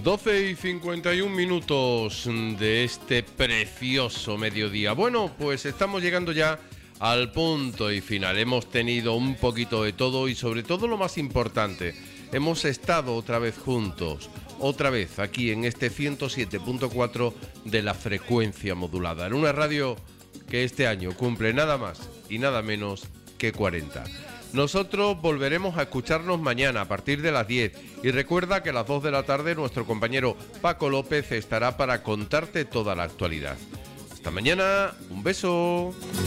12:51 de este precioso mediodía. Bueno, pues estamos llegando ya al punto y final. Hemos tenido un poquito de todo y sobre todo lo más importante, hemos estado otra vez juntos, otra vez aquí en este 107.4 de la frecuencia modulada, en una radio que este año cumple nada más y nada menos que 40. Nosotros volveremos a escucharnos mañana a partir de las 10 y recuerda que a las 2 de la tarde nuestro compañero Paco López estará para contarte toda la actualidad. Hasta mañana, un beso.